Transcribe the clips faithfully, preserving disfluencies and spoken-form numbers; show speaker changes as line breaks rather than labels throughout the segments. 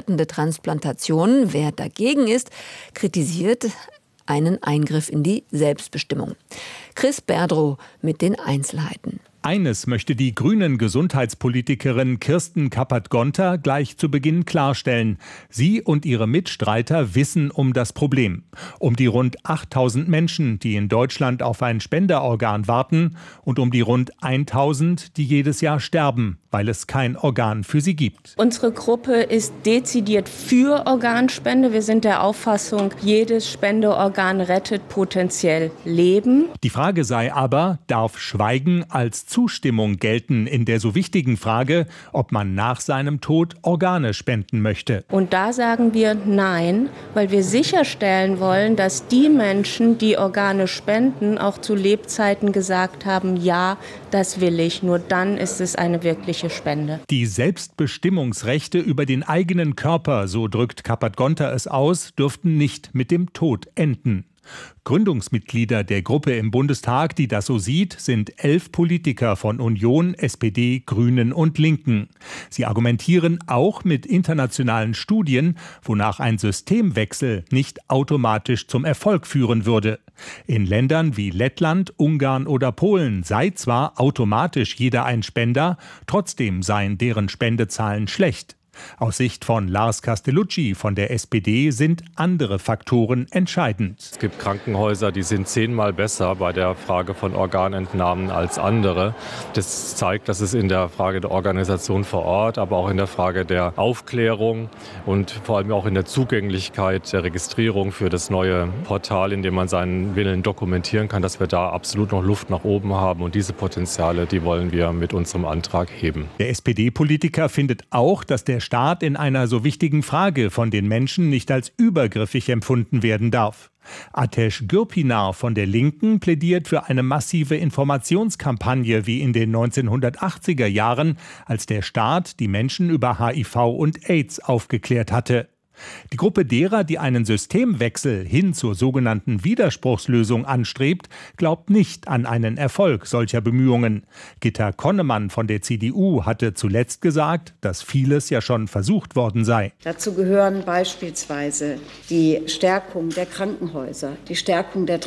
lebensrettende Transplantationen. Wer dagegen ist, kritisiert einen Eingriff in die Selbstbestimmung. Chris Berdrow mit den Einzelheiten.
Eines möchte die grünen Gesundheitspolitikerin Kirsten Kappert-Gonter gleich zu Beginn klarstellen. Sie und ihre Mitstreiter wissen um das Problem. Um die rund achttausend Menschen, die in Deutschland auf ein Spenderorgan warten, und um die rund tausend, die jedes Jahr sterben, weil es kein Organ für sie gibt.
Unsere Gruppe ist dezidiert für Organspende. Wir sind der Auffassung, jedes Spendeorgan rettet potenziell Leben.
Die Frage sei aber, darf Schweigen als Zustimmung gelten in der so wichtigen Frage, ob man nach seinem Tod Organe spenden möchte?
Und da sagen wir nein, weil wir sicherstellen wollen, dass die Menschen, die Organe spenden, auch zu Lebzeiten gesagt haben, ja, das will ich. Nur dann ist es eine wirkliche Spende.
Die Selbstbestimmungsrechte über den eigenen Körper, so drückt Kappert-Gonter es aus, dürften nicht mit dem Tod enden. Gründungsmitglieder der Gruppe im Bundestag, die das so sieht, sind elf Politiker von Union, S P D, Grünen und Linken. Sie argumentieren auch mit internationalen Studien, wonach ein Systemwechsel nicht automatisch zum Erfolg führen würde. In Ländern wie Lettland, Ungarn oder Polen sei zwar automatisch jeder ein Spender, trotzdem seien deren Spendezahlen schlecht. Aus Sicht von Lars Castellucci von der S P D sind andere Faktoren entscheidend.
Es gibt Krankenhäuser, die sind zehnmal besser bei der Frage von Organentnahmen als andere. Das zeigt, dass es in der Frage der Organisation vor Ort, aber auch in der Frage der Aufklärung und vor allem auch in der Zugänglichkeit der Registrierung für das neue Portal, in dem man seinen Willen dokumentieren kann, dass wir da absolut noch Luft nach oben haben. Und diese Potenziale, die wollen wir mit unserem Antrag heben.
Der S P D-Politiker findet auch, dass der Staat in einer so wichtigen Frage von den Menschen nicht als übergriffig empfunden werden darf. Atesh Gürpinar von der Linken plädiert für eine massive Informationskampagne wie in den neunzehnhundertachtziger Jahren, als der Staat die Menschen über H I V und AIDS aufgeklärt hatte. Die Gruppe derer, die einen Systemwechsel hin zur sogenannten Widerspruchslösung anstrebt, glaubt nicht an einen Erfolg solcher Bemühungen. Gitta Konnemann von der C D U hatte zuletzt gesagt, dass vieles ja schon versucht worden sei.
Dazu gehören beispielsweise die Stärkung der Krankenhäuser, die Stärkung der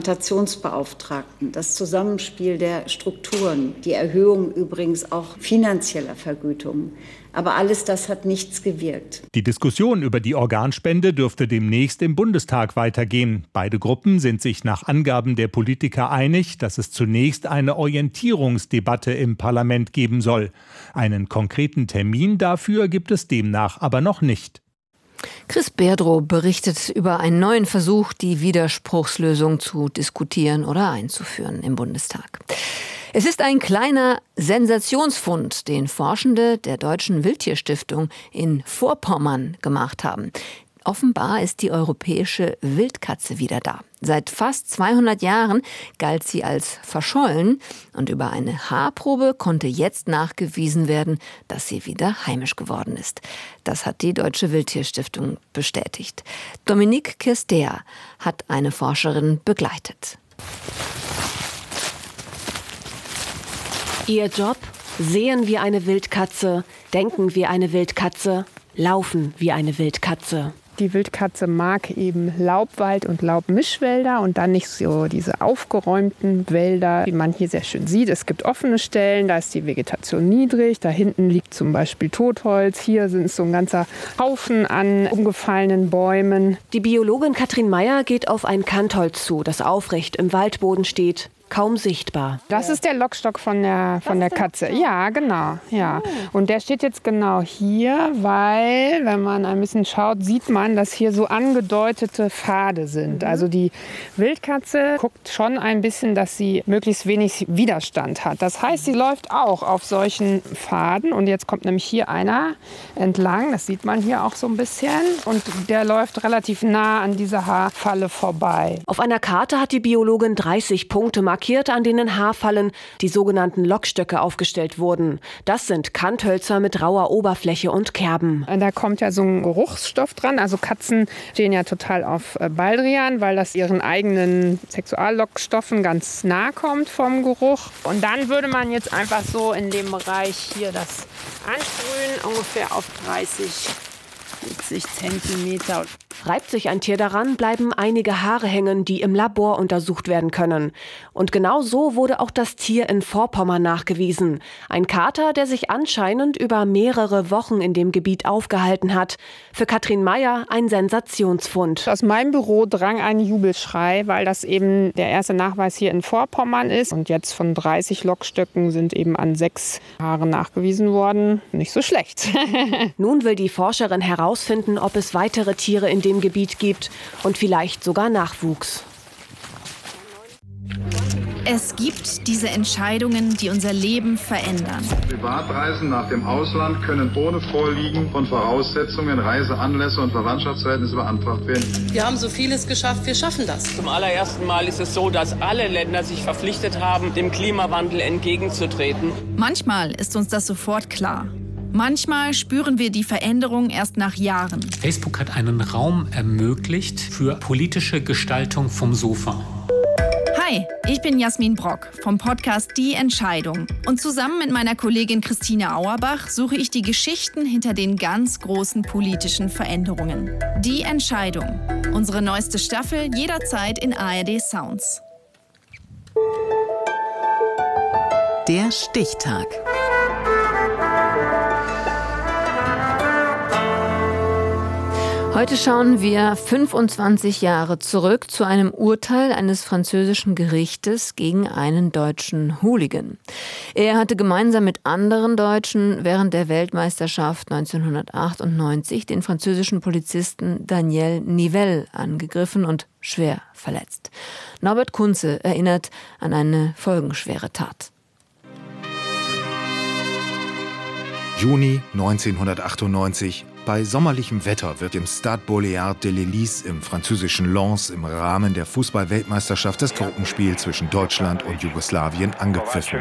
Transplantationsbeauftragten, das Zusammenspiel der Strukturen, die Erhöhung übrigens auch finanzieller Vergütungen. Aber alles das hat nichts gewirkt.
Die Diskussion über die Organspende dürfte demnächst im Bundestag weitergehen. Beide Gruppen sind sich nach Angaben der Politiker einig, dass es zunächst eine Orientierungsdebatte im Parlament geben soll. Einen konkreten Termin dafür gibt es demnach aber noch nicht.
Chris Berdrow berichtet über einen neuen Versuch, die Widerspruchslösung zu diskutieren oder einzuführen im Bundestag. Es ist ein kleiner Sensationsfund, den Forschende der Deutschen Wildtierstiftung in Vorpommern gemacht haben. Offenbar ist die europäische Wildkatze wieder da. Seit fast zweihundert Jahren galt sie als verschollen und über eine Haarprobe konnte jetzt nachgewiesen werden, dass sie wieder heimisch geworden ist. Das hat die Deutsche Wildtierstiftung bestätigt. Dominique Kirstea hat eine Forscherin begleitet.
Ihr Job? Sehen wie eine Wildkatze, denken wie eine Wildkatze, laufen wie eine Wildkatze.
Die Wildkatze mag eben Laubwald und Laubmischwälder und dann nicht so diese aufgeräumten Wälder, wie man hier sehr schön sieht. Es gibt offene Stellen, da ist die Vegetation niedrig. Da hinten liegt zum Beispiel Totholz. Hier sind so ein ganzer Haufen an umgefallenen Bäumen.
Die Biologin Katrin Meyer geht auf ein Kantholz zu, das aufrecht im Waldboden steht. Kaum sichtbar.
Das ist der Lockstock von der, von der Katze. Ja, genau. Ja. Und der steht jetzt genau hier, weil, wenn man ein bisschen schaut, sieht man, dass hier so angedeutete Pfade sind. Also die Wildkatze guckt schon ein bisschen, dass sie möglichst wenig Widerstand hat. Das heißt, sie läuft auch auf solchen Pfaden. Und jetzt kommt nämlich hier einer entlang. Das sieht man hier auch so ein bisschen. Und der läuft relativ nah an dieser Haarfalle vorbei.
Auf einer Karte hat die Biologin dreißig Punkte markiert, an denen Haarfallen, die sogenannten Lockstöcke, aufgestellt wurden. Das sind Kanthölzer mit rauer Oberfläche und Kerben.
Da kommt ja so ein Geruchsstoff dran. Also Katzen stehen ja total auf Baldrian, weil das ihren eigenen Sexuallockstoffen ganz nah kommt vom Geruch. Und dann würde man jetzt einfach so in dem Bereich hier das ansprühen, ungefähr auf dreißig
fünfzig Zentimeter.
Reibt sich ein Tier daran, bleiben einige Haare hängen, die im Labor untersucht werden können. Und genau so wurde auch das Tier in Vorpommern nachgewiesen. Ein Kater, der sich anscheinend über mehrere Wochen in dem Gebiet aufgehalten hat. Für Katrin Meyer ein Sensationsfund.
Aus meinem Büro drang ein Jubelschrei, weil das eben der erste Nachweis hier in Vorpommern ist. Und jetzt von dreißig Lokstöcken sind eben an sechs Haare nachgewiesen worden. Nicht so schlecht.
Nun will die Forscherin herausfinden, ob es weitere Tiere in dem Gebiet gibt und vielleicht sogar Nachwuchs.
Es gibt diese Entscheidungen, die unser Leben verändern.
Privatreisen nach dem Ausland können ohne Vorliegen von Voraussetzungen, Reiseanlässe und Verwandtschaftsverhältnisse beantragt werden.
Wir haben so vieles geschafft, wir schaffen das.
Zum allerersten Mal ist es so, dass alle Länder sich verpflichtet haben, dem Klimawandel entgegenzutreten.
Manchmal ist uns das sofort klar. Manchmal spüren wir die Veränderung erst nach Jahren.
Facebook hat einen Raum ermöglicht für politische Gestaltung vom Sofa.
Hi, ich bin Jasmin Brock vom Podcast Die Entscheidung. Und zusammen mit meiner Kollegin Christine Auerbach suche ich die Geschichten hinter den ganz großen politischen Veränderungen. Die Entscheidung. Unsere neueste Staffel jederzeit in A R D Sounds.
Der Stichtag.
Heute schauen wir fünfundzwanzig Jahre zurück zu einem Urteil eines französischen Gerichtes gegen einen deutschen Hooligan. Er hatte gemeinsam mit anderen Deutschen während der Weltmeisterschaft neunzehnhundertachtundneunzig den französischen Polizisten Daniel Nivelle angegriffen und schwer verletzt. Norbert Kunze erinnert an eine folgenschwere Tat.
Juni neunzehnhundertachtundneunzig. Bei sommerlichem Wetter wird im Stade Boléard de l'Hélice im französischen Lens im Rahmen der Fußball-Weltmeisterschaft das Gruppenspiel zwischen Deutschland und Jugoslawien angepfiffen.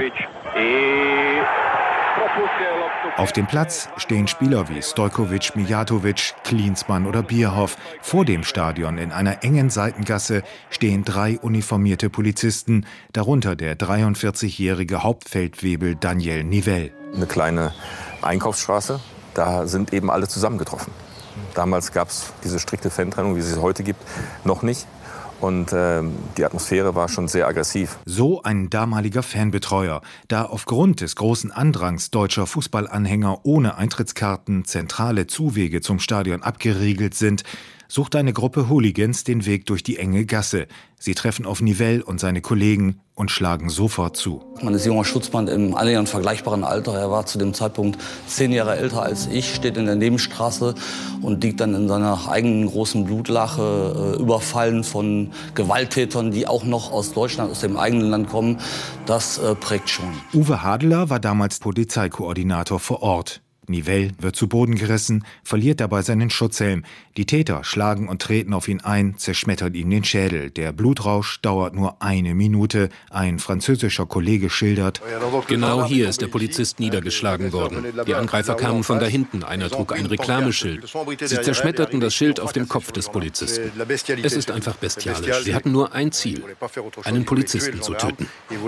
Auf dem Platz stehen Spieler wie Stojkovic, Mijatovic, Klinsmann oder Bierhoff. Vor dem Stadion in einer engen Seitengasse stehen drei uniformierte Polizisten, darunter der dreiundvierzigjährige Hauptfeldwebel Daniel Nivelle.
Eine kleine Einkaufsstraße. Da sind eben alle zusammengetroffen. Damals gab es diese strikte Fantrennung, wie sie es heute gibt, noch nicht. Und äh, die Atmosphäre war schon sehr aggressiv.
So ein damaliger Fanbetreuer, da aufgrund des großen Andrangs deutscher Fußballanhänger ohne Eintrittskarten zentrale Zuwege zum Stadion abgeriegelt sind, sucht eine Gruppe Hooligans den Weg durch die enge Gasse. Sie treffen auf Nivelle und seine Kollegen und schlagen sofort zu.
Man ist junger Schutzmann im annähernd vergleichbaren Alter. Er war zu dem Zeitpunkt zehn Jahre älter als ich, steht in der Nebenstraße und liegt dann in seiner eigenen großen Blutlache, äh, überfallen von Gewalttätern, die auch noch aus Deutschland, aus dem eigenen Land kommen. Das äh, prägt schon.
Uwe Hadeler war damals Polizeikoordinator vor Ort. Nivelle wird zu Boden gerissen, verliert dabei seinen Schutzhelm. Die Täter schlagen und treten auf ihn ein, zerschmettern ihm den Schädel. Der Blutrausch dauert nur eine Minute. Ein französischer Kollege schildert:
Genau hier ist der Polizist niedergeschlagen worden. Die Angreifer kamen von da hinten. Einer trug ein Reklameschild. Sie zerschmetterten das Schild auf dem Kopf des Polizisten. Es ist einfach bestialisch. Sie hatten nur ein Ziel: einen Polizisten zu töten.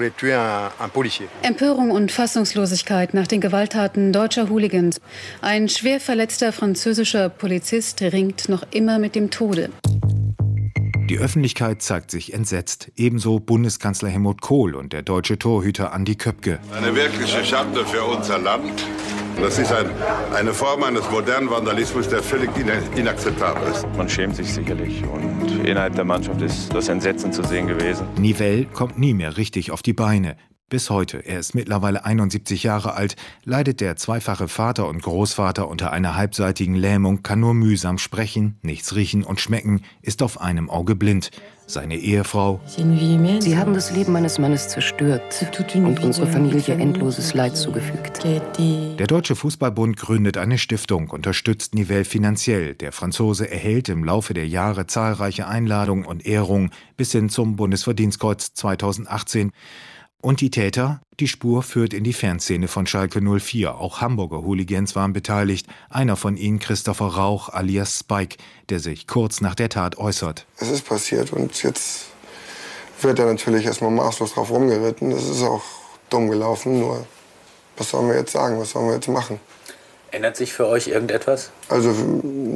Empörung und Fassungslosigkeit nach den Gewalttaten deutscher Hooligans. Ein schwer verletzter französischer Polizist ringt noch immer mit dem Tode.
Die Öffentlichkeit zeigt sich entsetzt. Ebenso Bundeskanzler Helmut Kohl und der deutsche Torhüter Andi Köpke.
Eine wirkliche Schande für unser Land. Das ist ein, eine Form eines modernen Vandalismus, der völlig inakzeptabel ist.
Man schämt sich sicherlich. Und innerhalb der Mannschaft ist das Entsetzen zu sehen gewesen.
Nivelle kommt nie mehr richtig auf die Beine. Bis heute, er ist mittlerweile einundsiebzig Jahre alt, leidet der zweifache Vater und Großvater unter einer halbseitigen Lähmung, kann nur mühsam sprechen, nichts riechen und schmecken, ist auf einem Auge blind. Seine Ehefrau:
Sie haben das Leben meines Mannes zerstört und unserer Familie endloses Leid zugefügt.
Der Deutsche Fußballbund gründet eine Stiftung, unterstützt Nivelle finanziell. Der Franzose erhält im Laufe der Jahre zahlreiche Einladungen und Ehrungen bis hin zum Bundesverdienstkreuz zweitausendachtzehn. Und die Täter? Die Spur führt in die Fanszene von Schalke null vier. Auch Hamburger Hooligans waren beteiligt. Einer von ihnen, Christopher Rauch alias Spike, der sich kurz nach der Tat äußert.
Es ist passiert und jetzt wird er natürlich erstmal maßlos drauf rumgeritten. Das ist auch dumm gelaufen, nur was sollen wir jetzt sagen, was sollen wir jetzt machen?
Ändert sich für euch irgendetwas?
Also